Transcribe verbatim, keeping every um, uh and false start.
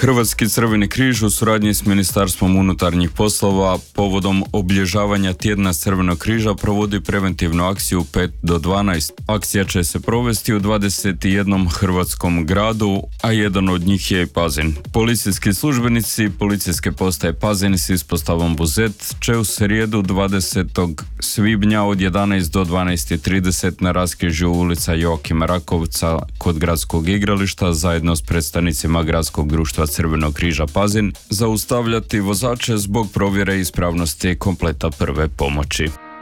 Hrvatski Crveni križ u suradnji s Ministarstvom unutarnjih poslova povodom obilježavanja tjedna Crvenog križa provodi preventivnu akciju pet do dvanaest. Akcija će se provesti u dvadeset jednom hrvatskom gradu, a jedan od njih je i Pazin. Policijski službenici Policijske postaje Pazin s ispostavom Buzet će u srijedu dvadesetog svibnja od jedanaest do dvanaest i trideset na raskrižju ulica Joakima Rakovca kod gradskog igrališta zajedno s predstavnicima Gradskog društva Crvenog križa Pazin zaustavljati vozače zbog provjere ispravnosti kompleta prve pomoći.